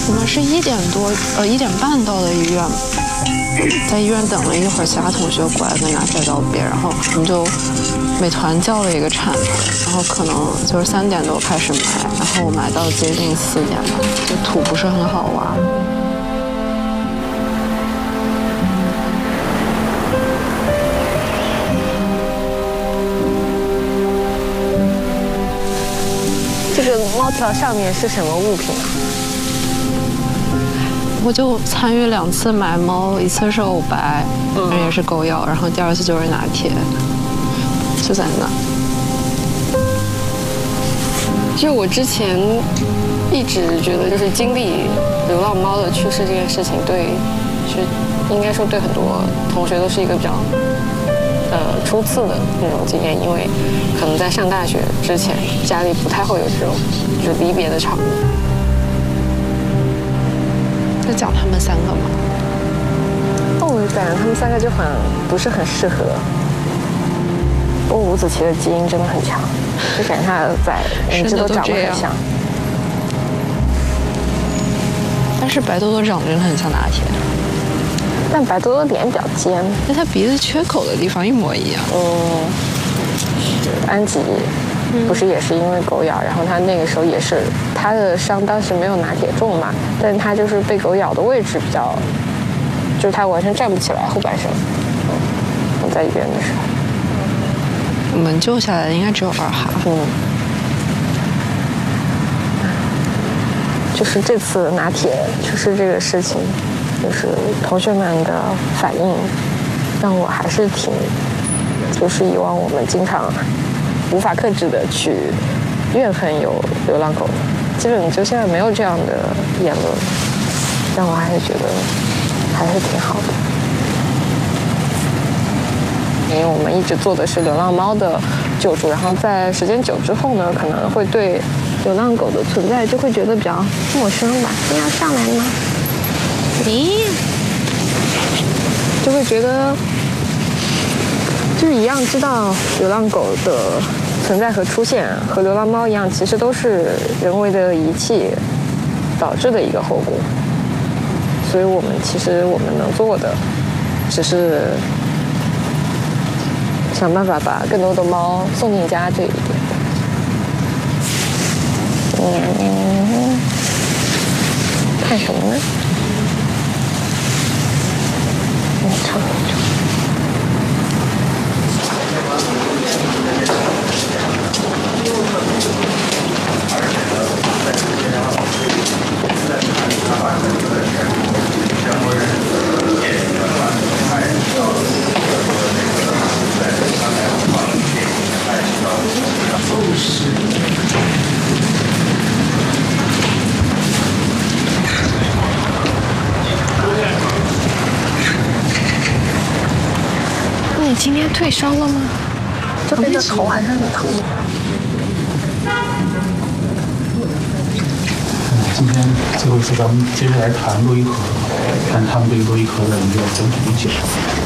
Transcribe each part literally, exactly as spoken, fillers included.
我们是一点多，呃，一点半到的医院，在医院等了一会儿，其他同学过来跟拿摘道别，然后我们就美团叫了一个产品，然后可能就是三点多开始埋，然后我埋到接近四点吧，就土不是很好挖。 这个猫条上面是什么物品啊？ 我就参与两次买猫，一次是欧白，嗯，也是狗咬，然后第二次就是拿铁，就在那。 就我之前一直觉得，就是经历流浪猫的去世这件事情，对，是应该说对很多同学都是一个比较呃初次的那种经验，因为可能在上大学之前，家里不太会有这种就是离别的场面。 就讲他们三个吗？ 那我感觉他们三个就很不是很适合。不过伍子棋的基因真的很强，就感觉他的仔名字都长得很像。 但是白多多长得真的很像拿铁， 但白多多脸比较尖， 那他鼻子缺口的地方一模一样。 嗯，安吉不是也是因为狗咬，然后他那个时候也是他的伤当时没有拿铁重嘛，但他就是被狗咬的位置比较，就是他完全站不起来后半身。我在医院的时候， 我们救下来的应该只有二哈。 嗯，就是这次拿铁去世这个事情，就是同学们的反应，让我还是挺，就是以往我们经常无法克制的去怨恨有流浪狗，基本就现在没有这样的言论，让我还是觉得还是挺好的。因为我们一直做的是流浪猫的救助，然后在时间久之后呢，可能会对流浪狗的存在就会觉得比较陌生吧。你要上来吗？你就会觉得就是一样知道流浪狗的存在和出现，和流浪猫一样，其实都是人为的遗弃导致的一个后果。所以我们其实我们能做的，只是想办法把更多的猫送进家这一点。嗯，看什么呢？没错没错。 你今天退烧了吗？ 这边的头还是很疼。 今天最后一次，咱们接着来谈洛伊河，看他们对洛伊河的一个整体理解。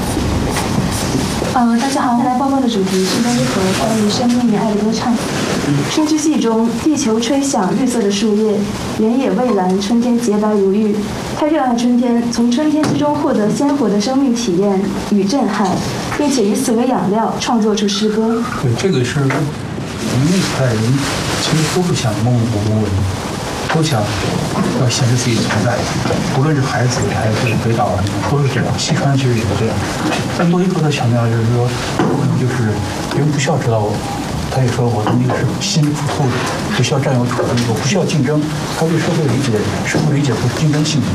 呃，大家好，来报告的主题是洛伊河关于生命与爱的歌唱。春之祭中，地球吹响绿色的树叶，原野蔚蓝，春天洁白如玉。他热爱春天，从春天之中获得鲜活的生命体验与震撼，并且以此为养料，创作出诗歌。 对，这个是我们那一代人其实都不想默默无闻，都想要显示自己存在，无论是孩子还是北岛人，都是这样。西川其实也是这样。但洛伊河的强调就是说，就是别人不需要知道我。他也说我的那个是心腹后，不需要占有主动，我不需要竞争。他对社会理解，社会理解不是竞争性的。